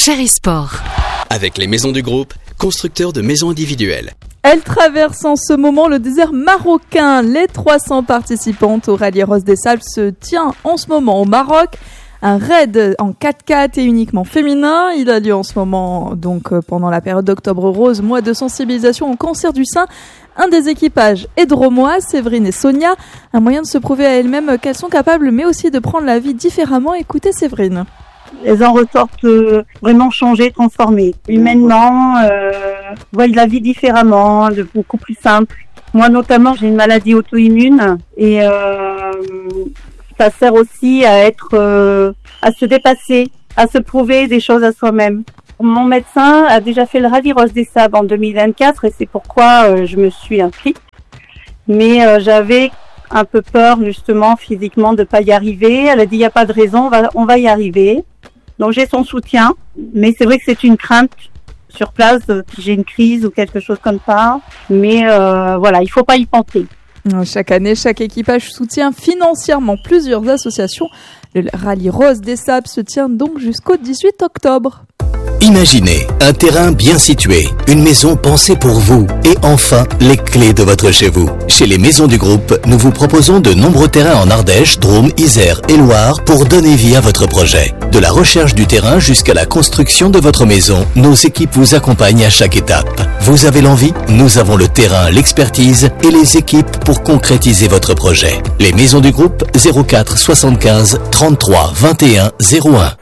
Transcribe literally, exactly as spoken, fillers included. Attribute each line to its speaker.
Speaker 1: Chéri Sport.
Speaker 2: Avec les maisons du groupe, constructeurs de maisons individuelles.
Speaker 3: Elle traverse en ce moment le désert marocain. Les trois cents participantes au Rallye Rose des Sables se tient en ce moment au Maroc. Un raid en quatre-quatre et uniquement féminin. Il a lieu en ce moment, donc pendant la période d'Octobre Rose, mois de sensibilisation au cancer du sein. Un des équipages est drômois, Séverine et Sonia. Un moyen de se prouver à elles-mêmes qu'elles sont capables, mais aussi de prendre la vie différemment. Écoutez Séverine.
Speaker 4: Elles en ressortent euh, vraiment changées, transformées. Humainement, euh, voient la vie différemment, de beaucoup plus simple. Moi notamment, j'ai une maladie auto-immune et euh, ça sert aussi à être, euh, à se dépasser, à se prouver des choses à soi-même. Mon médecin a déjà fait le Rallye Rose des Sables en deux mille vingt-quatre et c'est pourquoi euh, je me suis inscrite. Mais euh, j'avais un peu peur justement physiquement de pas y arriver. Elle a dit il n'y a pas de raison, on va, on va y arriver. Donc j'ai son soutien, mais c'est vrai que c'est une crainte sur place si j'ai une crise ou quelque chose comme ça. Mais euh, voilà, il faut pas y penser.
Speaker 3: Chaque année, chaque équipage soutient financièrement plusieurs associations. Le Rallye Rose des Sables se tient donc jusqu'au dix-huit octobre.
Speaker 5: Imaginez un terrain bien situé, une maison pensée pour vous et enfin les clés de votre chez vous. Chez les maisons du groupe, nous vous proposons de nombreux terrains en Ardèche, Drôme, Isère et Loire pour donner vie à votre projet. De la recherche du terrain jusqu'à la construction de votre maison, nos équipes vous accompagnent à chaque étape. Vous avez l'envie? Nous avons le terrain, l'expertise et les équipes pour concrétiser votre projet. Les maisons du groupe zéro quatre soixante-quinze trente-trois vingt et un zéro un.